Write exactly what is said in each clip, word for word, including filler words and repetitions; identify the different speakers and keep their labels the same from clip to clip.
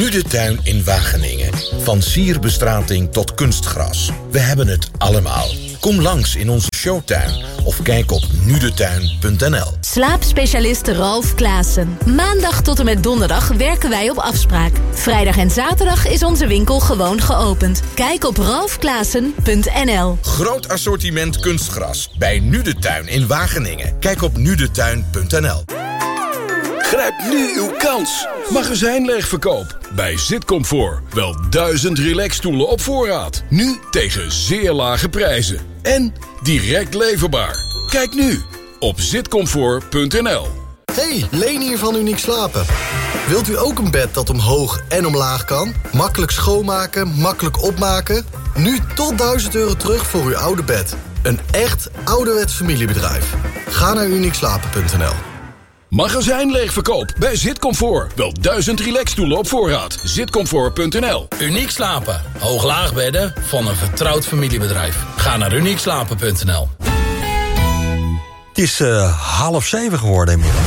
Speaker 1: Nu de tuin in Wageningen. Van sierbestrating tot kunstgras. We hebben het allemaal. Kom langs in onze showtuin of kijk op nu de tuin punt n l.
Speaker 2: Slaapspecialist Ralf Klaassen. Maandag tot en met donderdag werken wij op afspraak. Vrijdag en zaterdag is onze winkel gewoon geopend. Kijk op ralf klaassen punt n l.
Speaker 1: Groot assortiment kunstgras bij Nu de Tuin in Wageningen. Kijk op nu de tuin punt n l.
Speaker 3: Grijp nu uw kans. Magazijnleegverkoop bij Zitcomfort. Wel duizend relaxstoelen op voorraad. Nu tegen zeer lage prijzen. En direct leverbaar. Kijk nu op zitcomfort punt n l.
Speaker 4: Hey, Leen hier van Uniek Slapen. Wilt u ook een bed dat omhoog en omlaag kan? Makkelijk schoonmaken, makkelijk opmaken? Nu tot duizend euro terug voor uw oude bed. Een echt ouderwets familiebedrijf. Ga naar uniek slapen punt n l.
Speaker 3: Magazijnleegverkoop bij Zitcomfort. Wel duizend relaxstoelen op voorraad. zitcomfort punt n l.
Speaker 5: Uniek Slapen. Hoog-laag bedden van een vertrouwd familiebedrijf. Ga naar uniek slapen punt n l.
Speaker 6: Het is uh, half zeven geworden inmiddels.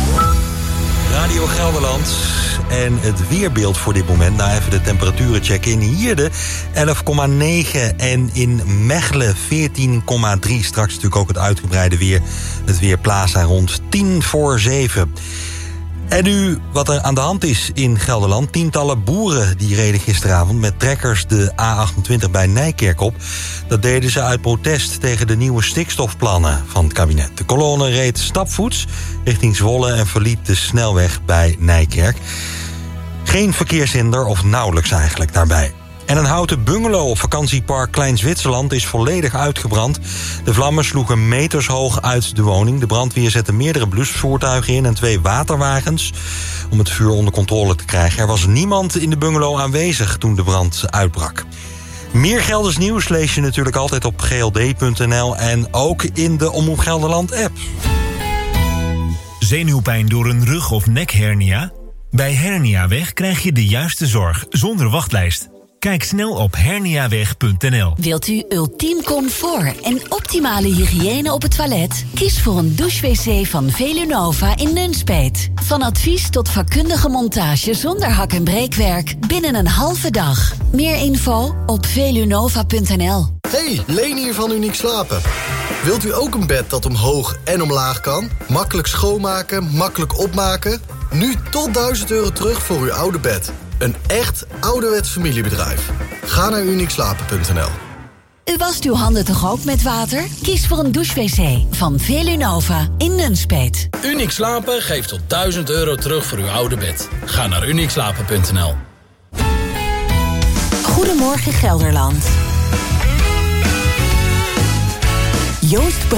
Speaker 6: Radio Gelderland en het weerbeeld voor dit moment. Nou, even de temperaturen checken. In Hierde elf komma negen en in Mechelen veertien komma drie. Straks natuurlijk ook het uitgebreide weer. Het Weerplaza rond tien voor zeven. En nu wat er aan de hand is in Gelderland. Tientallen boeren die reden gisteravond met trekkers de A achtentwintig bij Nijkerk op. Dat deden ze uit protest tegen de nieuwe stikstofplannen van het kabinet. De kolonne reed stapvoets richting Zwolle en verliet de snelweg bij Nijkerk. Geen verkeershinder of nauwelijks eigenlijk daarbij. En een houten bungalow op vakantiepark Klein Zwitserland is volledig uitgebrand. De vlammen sloegen meters hoog uit de woning. De brandweer zette meerdere blusvoertuigen in en twee waterwagens om het vuur onder controle te krijgen. Er was niemand in de bungalow aanwezig toen de brand uitbrak. Meer Gelders nieuws lees je natuurlijk altijd op g l d punt n l en ook in de Omroep Gelderland app.
Speaker 7: Zenuwpijn door een rug- of nekhernia? Bij Herniaweg krijg je de juiste zorg zonder wachtlijst. Kijk snel op herniaweg punt n l.
Speaker 2: Wilt u ultiem comfort en optimale hygiëne op het toilet? Kies voor een douche-wc van Velunova in Nunspeet. Van advies tot vakkundige montage zonder hak- en breekwerk binnen een halve dag. Meer info op velunova punt n l.
Speaker 4: Hey, Leen hier van Uniek Slapen. Wilt u ook een bed dat omhoog en omlaag kan? Makkelijk schoonmaken, makkelijk opmaken? Nu tot duizend euro terug voor uw oude bed. Een echt ouderwets familiebedrijf. Ga naar uniek slapen punt n l.
Speaker 2: U wast uw handen toch ook met water? Kies voor een douche-wc van Velunova in Nunspeet.
Speaker 5: Uniek Slapen geeft tot duizend euro terug voor uw oude bed. Ga naar uniek slapen punt n l.
Speaker 2: Goedemorgen Gelderland. Joost